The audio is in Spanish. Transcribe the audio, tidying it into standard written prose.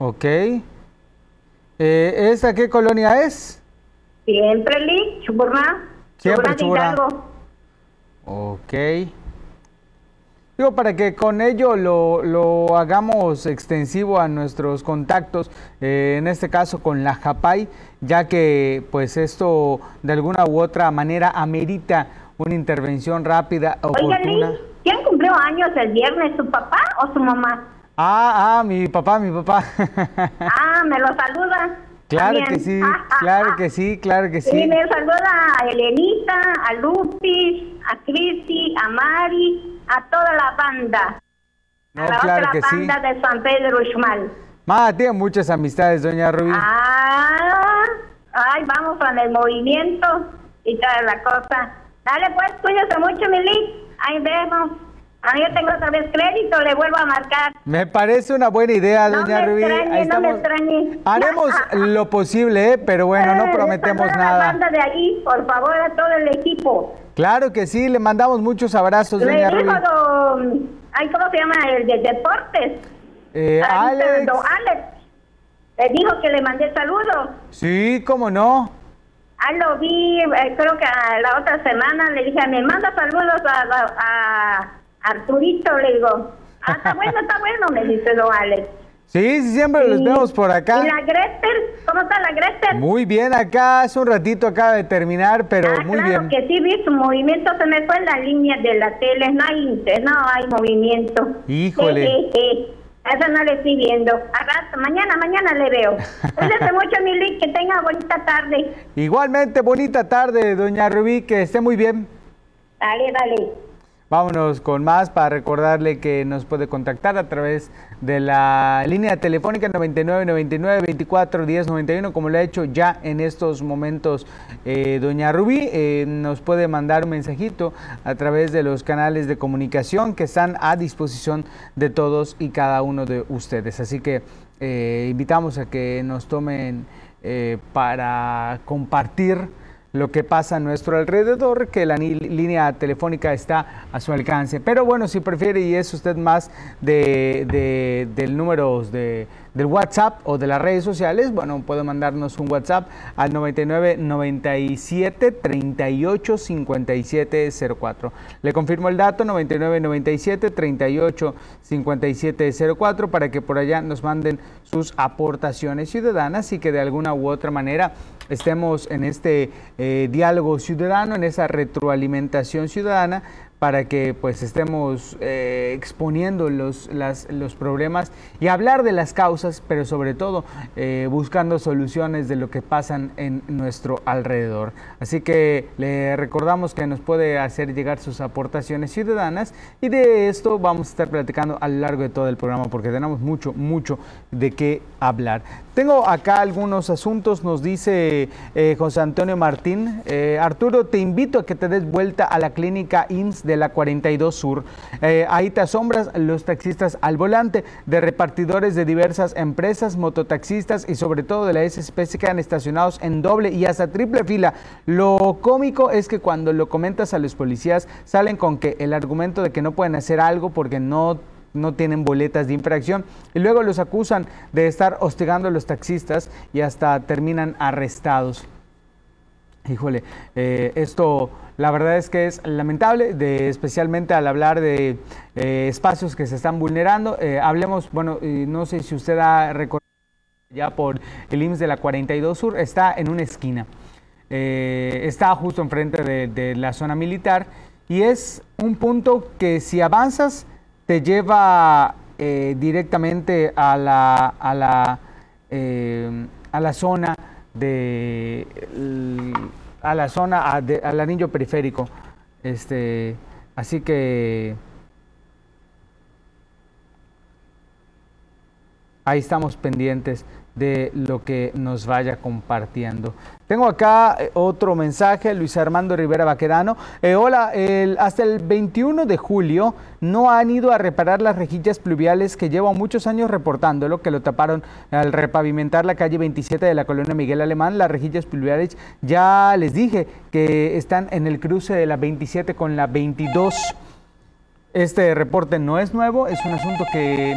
Ok. ¿Esta qué colonia es? Siempre, Lee, Chuburná. Siempre Chuburná de Chuburná. Hidalgo. Ok. Digo, para que con ello lo hagamos extensivo a nuestros contactos, en este caso con la JAPAI, ya que pues esto de alguna u otra manera amerita una intervención rápida, Oiga, oportuna. Lee, ¿quién cumplió años el viernes, su papá o su mamá? Mi papá. Me lo saluda. Claro También. que sí, claro que sí, claro que Y sí. me saluda a Elenita, a Lupis, a Cristi, a Mari, a toda la banda. No, a la claro otra que sí. banda de San Pedro Uxmal. Tiene muchas amistades, doña Rubí. Vamos con el movimiento y toda la cosa. Dale pues, cuídate mucho, Mili. Ahí vemos. Yo tengo otra vez crédito, le vuelvo a marcar. Me parece una buena idea, doña Rubí. No me extrañe. Haremos lo posible, pero bueno, no prometemos nada. La banda de ahí, por favor, a todo el equipo. Claro que sí, le mandamos muchos abrazos, doña Rubí. ¿Cómo se llama? El de deportes. Alex. Don Alex. Le dijo que le mandé saludos. Sí, cómo no. Lo vi, creo que la otra semana le dije, me manda saludos a Arturito, le digo. Está bueno, me dice don Alex. Sí, siempre los vemos por acá. ¿Y la Grester? ¿Cómo está la Grester? Muy bien, acá hace un ratito acaba de terminar, pero muy bien. Claro que sí, vi su movimiento, se me fue en la línea de la tele, no hay movimiento. Híjole. Eso no le estoy viendo. A rato, mañana le veo. Cuídate mucho, Mili, que tenga bonita tarde. Igualmente, bonita tarde, doña Rubí, que esté muy bien. Dale. Vámonos con más para recordarle que nos puede contactar a través de la línea telefónica 9999-241091, como lo ha hecho ya en estos momentos doña Rubí. Nos puede mandar un mensajito a través de los canales de comunicación que están a disposición de todos y cada uno de ustedes. Así que invitamos a que nos tomen para compartir lo que pasa a nuestro alrededor, que la línea telefónica está a su alcance. Pero bueno, si prefiere y es usted más del número del WhatsApp o de las redes sociales, bueno, puede mandarnos un WhatsApp al 9997-385704. Le confirmo el dato, 9997-385704, para que por allá nos manden sus aportaciones ciudadanas y que de alguna u otra manera estemos en este diálogo ciudadano, en esa retroalimentación ciudadana, para que pues estemos exponiendo los problemas y hablar de las causas, pero sobre todo buscando soluciones de lo que pasan en nuestro alrededor. Así que le recordamos que nos puede hacer llegar sus aportaciones ciudadanas, y de esto vamos a estar platicando a lo largo de todo el programa, porque tenemos mucho de qué hablar. Tengo acá algunos asuntos, nos dice José Antonio Martín. Arturo, te invito a que te des vuelta a la clínica IMSS de la 42 Sur. Ahí te asombras los taxistas al volante, de repartidores de diversas empresas, mototaxistas y sobre todo de la SSP, se quedan estacionados en doble y hasta triple fila. Lo cómico es que cuando lo comentas a los policías, salen con que el argumento de que no pueden hacer algo porque no tienen boletas de infracción, y luego los acusan de estar hostigando a los taxistas y hasta terminan arrestados. Híjole, esto la verdad es que es lamentable, especialmente al hablar de espacios que se están vulnerando. Hablemos, no sé si usted ha recordado ya por el IMSS de la 42 Sur, está en una esquina, está justo enfrente de la zona militar, y es un punto que si avanzas te lleva directamente a la zona al anillo periférico. Así que ahí estamos pendientes de lo que nos vaya compartiendo. Tengo acá otro mensaje, Luis Armando Rivera Baquedano. Hola, hasta el 21 de julio no han ido a reparar las rejillas pluviales que llevan muchos años reportándolo, que lo taparon al repavimentar la calle 27 de la colonia Miguel Alemán. Las rejillas pluviales, ya les dije que están en el cruce de la 27 con la 22. Este reporte no es nuevo, es un asunto que